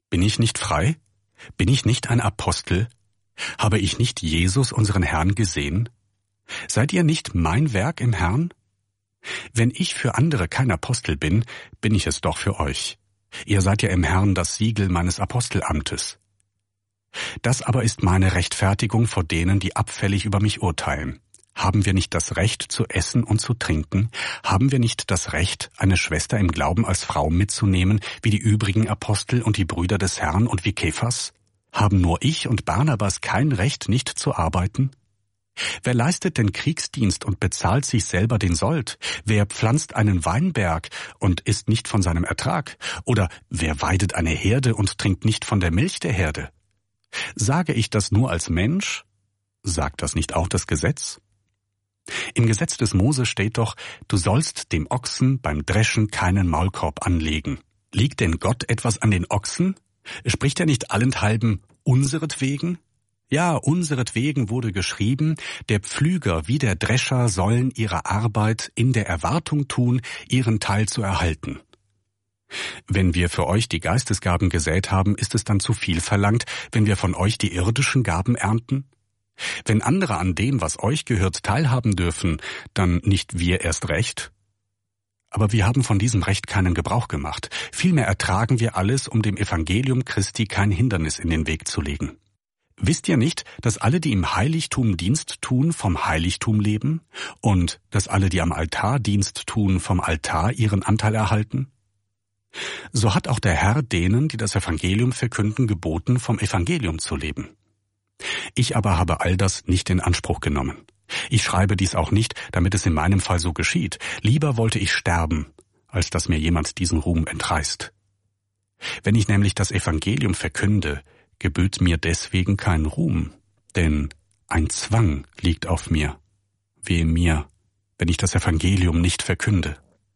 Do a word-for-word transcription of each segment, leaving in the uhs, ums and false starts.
Bin ich nicht frei? Bin ich nicht ein Apostel? Habe ich nicht Jesus, unseren Herrn, gesehen? Seid ihr nicht mein Werk im Herrn? Wenn ich für andere kein Apostel bin, bin ich es doch für euch. Ihr seid ja im Herrn das Siegel meines Apostelamtes. Das aber ist meine Rechtfertigung vor denen, die abfällig über mich urteilen. Haben wir nicht das Recht zu essen und zu trinken? Haben wir nicht das Recht, eine Schwester im Glauben als Frau mitzunehmen, wie die übrigen Apostel und die Brüder des Herrn und wie Kephas? Haben nur ich und Barnabas kein Recht, nicht zu arbeiten? Wer leistet den Kriegsdienst und bezahlt sich selber den Sold? Wer pflanzt einen Weinberg und isst nicht von seinem Ertrag? Oder wer weidet eine Herde und trinkt nicht von der Milch der Herde? Sage ich das nur als Mensch? Sagt das nicht auch das Gesetz? Im Gesetz des Mose steht doch, du sollst dem Ochsen beim Dreschen keinen Maulkorb anlegen. Liegt denn Gott etwas an den Ochsen? Spricht er nicht allenthalben unseretwegen? Ja, unseretwegen wurde geschrieben, der Pflüger wie der Drescher sollen ihre Arbeit in der Erwartung tun, ihren Teil zu erhalten. Wenn wir für euch die Geistesgaben gesät haben, ist es dann zu viel verlangt, wenn wir von euch die irdischen Gaben ernten? Wenn andere an dem, was euch gehört, teilhaben dürfen, dann nicht wir erst recht? Aber wir haben von diesem Recht keinen Gebrauch gemacht. Vielmehr ertragen wir alles, um dem Evangelium Christi kein Hindernis in den Weg zu legen. Wisst ihr nicht, dass alle, die im Heiligtum Dienst tun, vom Heiligtum leben? Und dass alle, die am Altar Dienst tun, vom Altar ihren Anteil erhalten? So hat auch der Herr denen, die das Evangelium verkünden, geboten, vom Evangelium zu leben. Ich aber habe all das nicht in Anspruch genommen. Ich schreibe dies auch nicht, damit es in meinem Fall so geschieht. Lieber wollte ich sterben, als dass mir jemand diesen Ruhm entreißt. Wenn ich nämlich das Evangelium verkünde, gebührt mir deswegen kein Ruhm, denn ein Zwang liegt auf mir. Wehe mir, wenn ich das Evangelium nicht verkünde.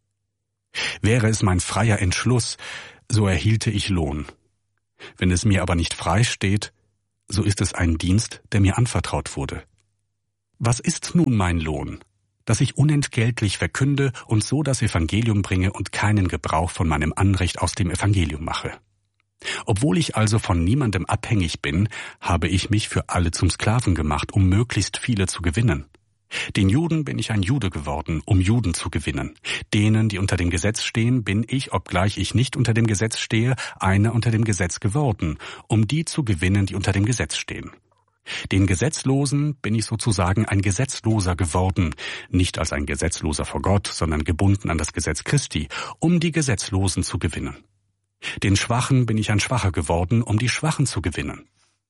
Wäre es mein freier Entschluss, so erhielte ich Lohn. Wenn es mir aber nicht frei steht, so ist es ein Dienst, der mir anvertraut wurde. Was ist nun mein Lohn? Dass ich unentgeltlich verkünde und so das Evangelium bringe und keinen Gebrauch von meinem Anrecht aus dem Evangelium mache. Obwohl ich also von niemandem abhängig bin, habe ich mich für alle zum Sklaven gemacht, um möglichst viele zu gewinnen. Den Juden bin ich ein Jude geworden, um Juden zu gewinnen. Denen, die unter dem Gesetz stehen, bin ich, obgleich ich nicht unter dem Gesetz stehe, einer unter dem Gesetz geworden, um die zu gewinnen, die unter dem Gesetz stehen. Den Gesetzlosen bin ich sozusagen ein Gesetzloser geworden, nicht als ein Gesetzloser vor Gott, sondern gebunden an das Gesetz Christi, um die Gesetzlosen zu gewinnen. Den Schwachen bin ich ein Schwacher geworden, um die Schwachen zu gewinnen.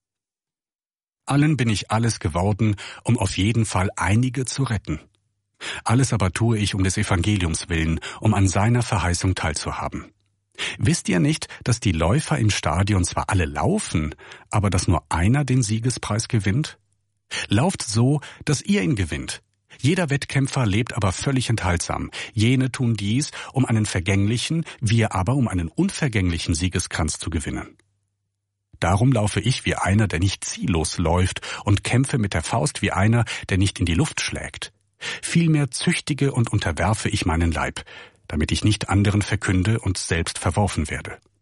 Allen bin ich alles geworden, um auf jeden Fall einige zu retten. Alles aber tue ich um des Evangeliums willen, um an seiner Verheißung teilzuhaben. Wisst ihr nicht, dass die Läufer im Stadion zwar alle laufen, aber dass nur einer den Siegespreis gewinnt? Lauft so, dass ihr ihn gewinnt. Jeder Wettkämpfer lebt aber völlig enthaltsam. Jene tun dies, um einen vergänglichen, wir aber um einen unvergänglichen Siegeskranz zu gewinnen. Darum laufe ich wie einer, der nicht ziellos läuft, und kämpfe mit der Faust wie einer, der nicht in die Luft schlägt. Vielmehr züchtige und unterwerfe ich meinen Leib, damit ich nicht anderen verkünde und selbst verworfen werde.